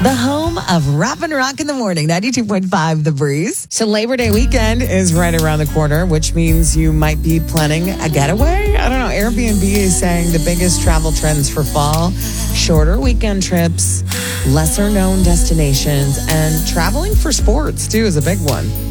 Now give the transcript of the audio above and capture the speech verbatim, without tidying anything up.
The home of Rap and Rock in the Morning, ninety-two point five The Breeze. So Labor Day weekend is right around the corner, which means you might be planning a getaway. I don't know. Airbnb is saying the biggest travel trends for fall: shorter weekend trips, lesser known destinations, and traveling for sports too is a big one.